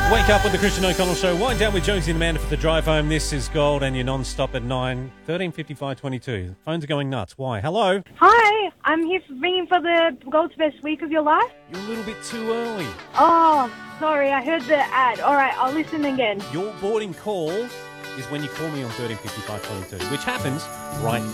Wake up with the Christian O'Connell Show. Wind down with Jonesy and Amanda for the drive home. This is Gold and you're non-stop at 9, 13 55 22. Phones are going nuts. Why? Hello? Hi, I'm here ringing for the Gold's Best Week of Your Life. You're a little bit too early. Oh, sorry, I heard the ad. All right, I'll listen again. Your boarding call is when you call me on 13 55 22, which happens right